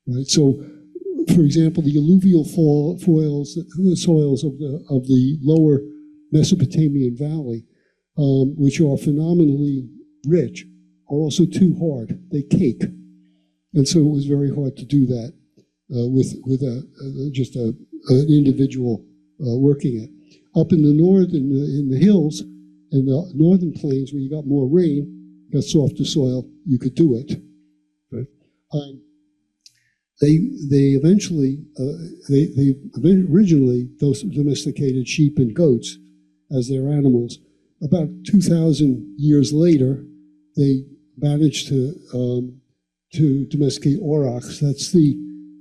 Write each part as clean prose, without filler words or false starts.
right? So, for example, the alluvial soils of the lower Mesopotamian Valley, which are phenomenally rich, are also too hard. They cake. And so it was very hard to do that with just an individual working it. Up in the north, in the hills, in the northern plains where you got more rain, got softer soil, you could do it. Right? They originally those domesticated sheep and goats as their animals. About 2,000 years later, they managed to domesticate aurochs. That's the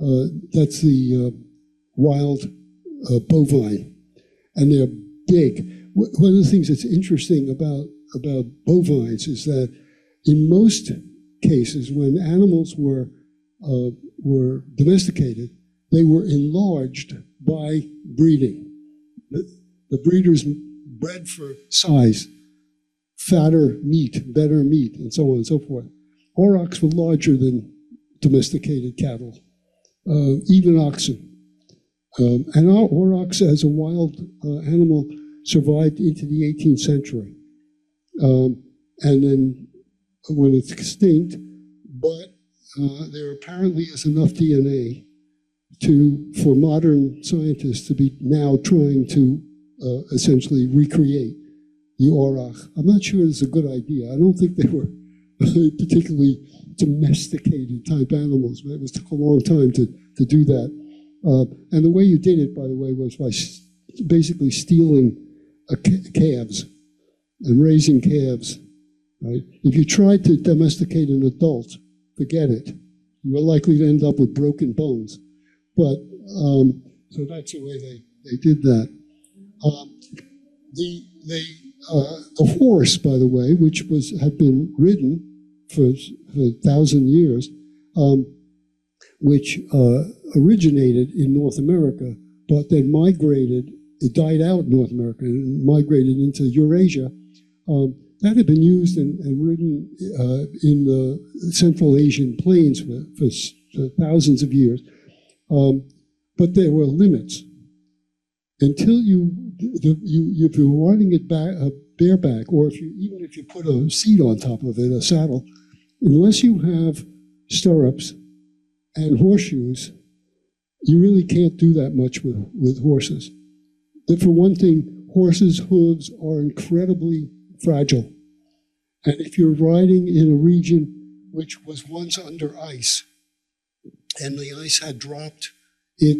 wild bovine, and they're big. One of the things that's interesting about bovines is that in most cases, when animals were domesticated, they were enlarged by breeding. The breeders bred for size, fatter meat, better meat, and so on and so forth. Aurochs were larger than domesticated cattle, even oxen. And our aurochs as a wild animal survived into the 18th century. And then when it's extinct, but there apparently is enough DNA for modern scientists to be now trying to essentially recreate the auroch. I'm not sure it's a good idea. I don't think they were particularly domesticated type animals, but it took a long time to do that. And the way you did it, by the way, was by basically stealing calves and raising calves. Right? If you tried to domesticate an adult, forget it. You were likely to end up with broken bones. But so that's the way they did that. The horse, by the way, which had been ridden for 1,000 years, which originated in North America, but then migrated. It died out in North America and migrated into Eurasia. That had been used and ridden in the Central Asian plains for thousands of years. But there were limits. Until if you're riding it bareback, or even if you put a seat on top of it, a saddle, unless you have stirrups and horseshoes, you really can't do that much with horses. But for one thing, horses' hooves are incredibly fragile. And if you're riding in a region which was once under ice, and the ice had dropped its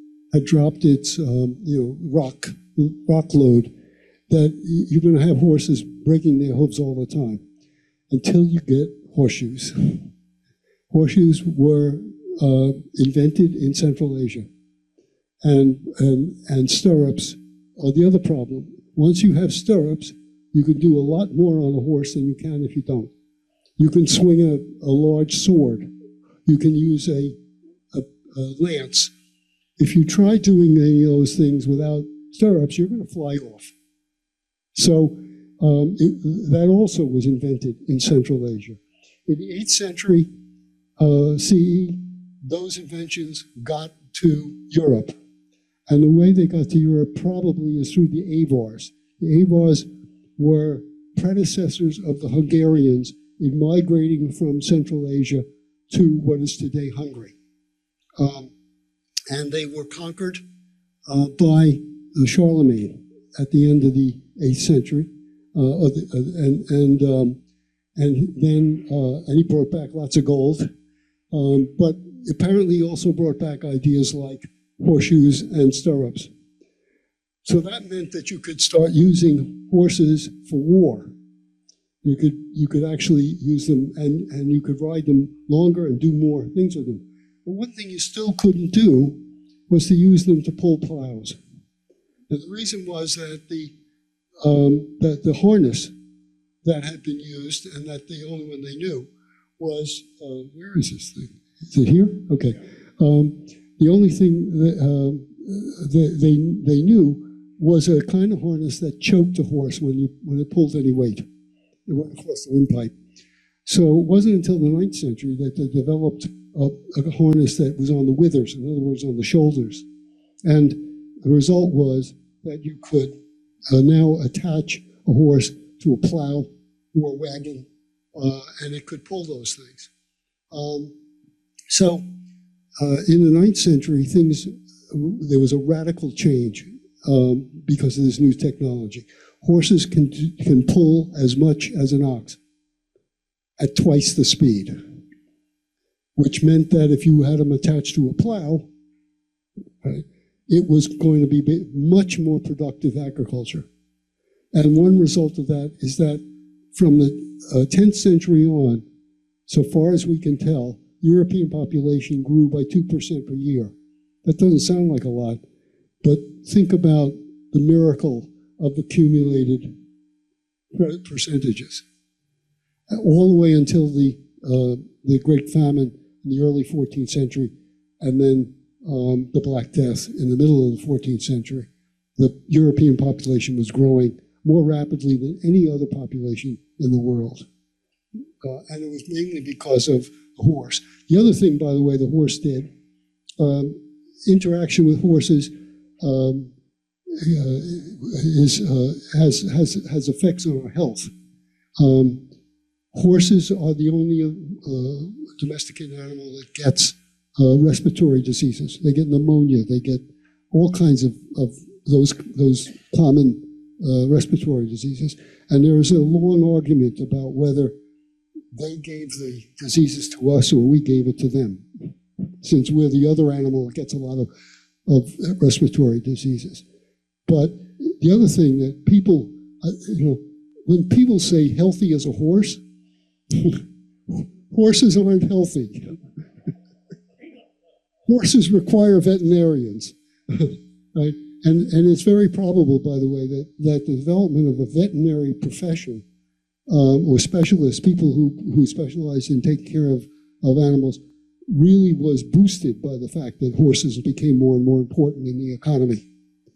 rock load, that you're going to have horses breaking their hooves all the time until you get horseshoes. Horseshoes were invented in Central Asia, and stirrups are the other problem. Once you have stirrups, you can do a lot more on a horse than you can if you don't. You can swing a large sword. You can use a lance. If you try doing any of those things without stirrups, you're going to fly off. So that also was invented in Central Asia. In the 8th century CE, those inventions got to Europe. And the way they got to Europe probably is through the Avars. The Avars were predecessors of the Hungarians in migrating from Central Asia to what is today Hungary. And they were conquered by Charlemagne at the end of the 8th century. And he brought back lots of gold. But apparently he also brought back ideas like horseshoes and stirrups. So that meant that you could start using horses for war. You could actually use them, and you could ride them longer and do more things with them. But one thing you still couldn't do was to use them to pull plows. And the reason was that the harness that had been used, and that the only one they knew, was, where is this thing? Is it here? Okay. The only thing that they knew was a kind of harness that choked the horse when it pulled any weight. It went across the windpipe. So it wasn't until the 9th century that they developed a harness that was on the withers, in other words, on the shoulders. And the result was that you could now attach a horse to a plow or a wagon, and it could pull those things. So in the 9th century, there was a radical change because of this new technology. Horses can pull as much as an ox at twice the speed, which meant that if you had them attached to a plow, right, it was going to be much more productive agriculture. And one result of that is that from the 10th century on, so far as we can tell, European population grew by 2% per year. That doesn't sound like a lot, but think about the miracle of accumulated percentages. All the way until the Great Famine in the early 14th century, and then the Black Death in the middle of the 14th century, the European population was growing more rapidly than any other population in the world. And it was mainly because of the horse. The other thing, by the way, the horse did, interaction with horses has effects on our health. Horses are the only domesticated animal that gets respiratory diseases. They get pneumonia. They get all kinds of those common respiratory diseases. And there is a long argument about whether they gave the diseases to us or we gave it to them, since we're the other animal that gets a lot of respiratory diseases. But the other thing that people, when people say healthy as a horse, horses aren't healthy. Horses require veterinarians, right? And it's very probable, by the way, that the development of a veterinary profession or specialists, people who specialize in taking care of animals, really was boosted by the fact that horses became more and more important in the economy.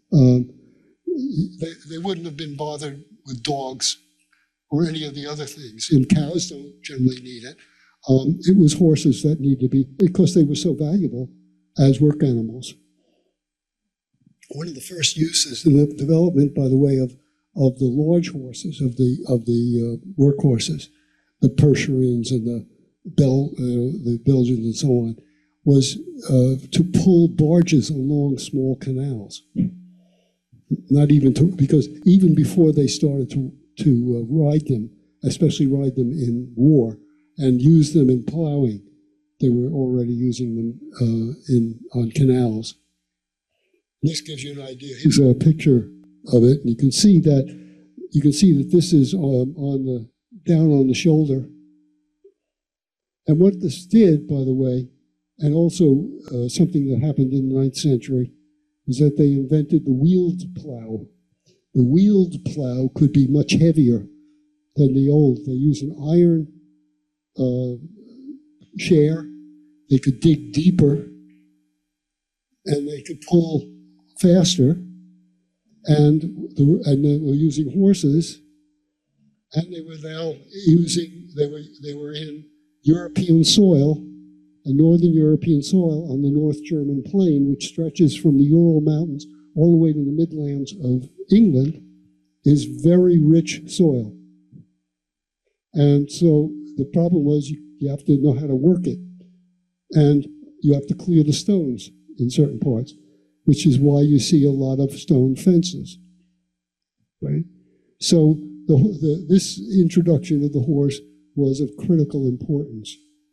They wouldn't have been bothered with dogs or any of the other things, and cows don't generally need it. It was horses that needed to be, because they were so valuable as work animals. One of the first uses in the development, by the way, of the large horses, of the work horses, the Percherons and the Belgians and so on, was to pull barges along small canals. Not even because even before they started to ride them, especially ride them in war and use them in plowing, they were already using them on canals. This gives you an idea. Here's a picture of it, and you can see that this is down on the shoulder. And what this did, by the way, and also something that happened in the 9th century, is that they invented the wheeled plow. The wheeled plow could be much heavier than the old. They used an iron share. They could dig deeper, and they could pull faster. And they were using horses, and they were now they were in European soil, a northern European soil on the North German plain, which stretches from the Ural Mountains all the way to the Midlands of England, is very rich soil. And so the problem was you have to know how to work it, and you have to clear the stones in certain parts, which is why you see a lot of stone fences, right? So this introduction of the horse was of critical importance.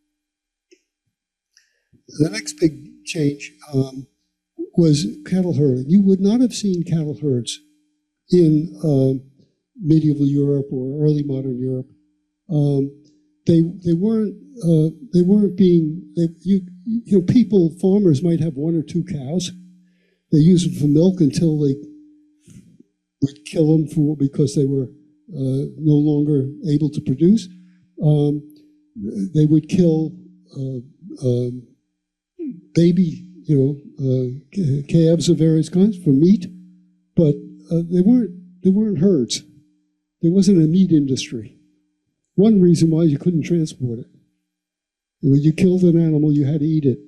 The next big change was cattle herding. You would not have seen cattle herds in medieval Europe or early modern Europe. They weren't being. Farmers might have one or two cows. They used them for milk until they would kill them because they were no longer able to produce. They would kill baby, calves of various kinds for meat, but they weren't herds. There wasn't a meat industry. One reason why you couldn't transport it. When you killed an animal, you had to eat it.